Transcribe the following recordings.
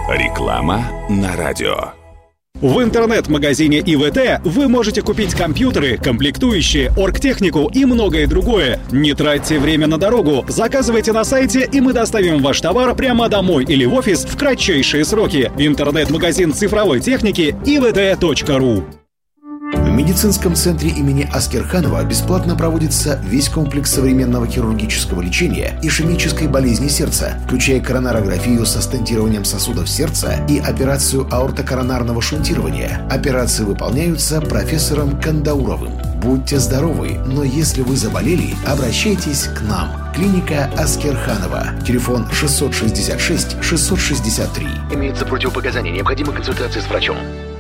Реклама на радио. В интернет-магазине ИВТ вы можете купить компьютеры, комплектующие, оргтехнику и многое другое. Не тратьте время на дорогу, заказывайте на сайте, и мы доставим ваш товар прямо домой или в офис в кратчайшие сроки. Интернет-магазин цифровой техники ivt.ru. В медицинском центре имени Аскерханова бесплатно проводится весь комплекс современного хирургического лечения ишемической болезни сердца, включая коронарографию со стентированием сосудов сердца и операцию аортокоронарного шунтирования. Операции выполняются профессором Кандауровым. Будьте здоровы, но если вы заболели, обращайтесь к нам. Клиника Аскерханова. Телефон 666-663. Имеются противопоказания. Необходима консультация с врачом.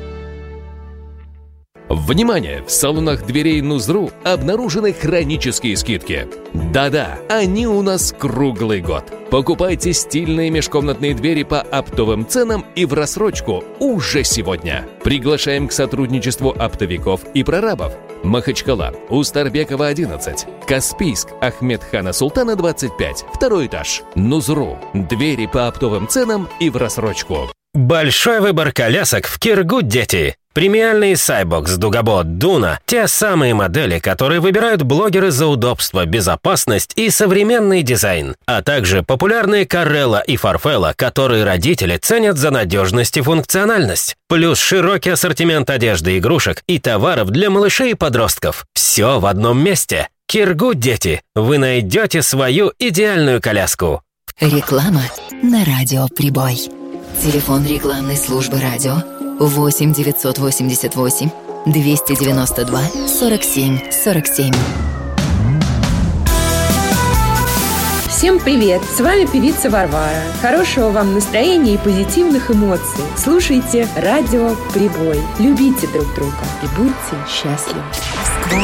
Внимание! В салонах дверей Нузру обнаружены хронические скидки. Да-да, они у нас круглый год. Покупайте стильные межкомнатные двери по оптовым ценам и в рассрочку уже сегодня. Приглашаем к сотрудничеству оптовиков и прорабов. Махачкала, Устарбекова, 11. Каспийск, Ахмедхана Султана, 25. Второй этаж. Нузру. Двери по оптовым ценам и в рассрочку. Большой выбор колясок в Киргуд, дети. Премиальные Cybox, Дугабот, Дуна – те самые модели, которые выбирают блогеры за удобство, безопасность и современный дизайн. А также популярные Carrella и Farfella, которые родители ценят за надежность и функциональность. Плюс широкий ассортимент одежды, игрушек и товаров для малышей и подростков. Все в одном месте. Киргуд, дети. Вы найдете свою идеальную коляску. Реклама на радио «Прибой». Телефон рекламной службы радио 8 988 292 47 47. Всем привет! С вами певица Варвара. Хорошего вам настроения и позитивных эмоций. Слушайте радио «Прибой». Любите друг друга и будьте счастливы.